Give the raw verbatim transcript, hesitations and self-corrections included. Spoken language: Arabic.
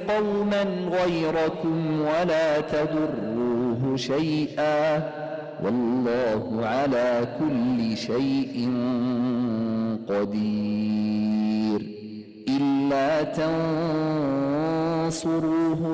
قوما غيركم ولا تضروه شيئا والله على كل شيء قدير. إلا تنصروه